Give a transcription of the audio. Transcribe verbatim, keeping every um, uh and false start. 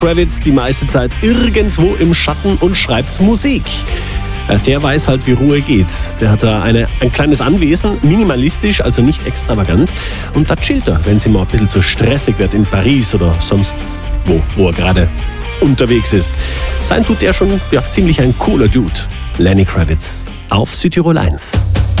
Kravitz die meiste Zeit irgendwo im Schatten und schreibt Musik. Der weiß halt, wie Ruhe geht. Der hat da eine, ein kleines Anwesen, minimalistisch, also nicht extravagant. Und da chillt er, wenn es ihm mal ein bisschen zu stressig wird in Paris oder sonst wo, wo er gerade unterwegs ist. Sein tut er schon ja, ziemlich ein cooler Dude. Lenny Kravitz auf Südtirol eins.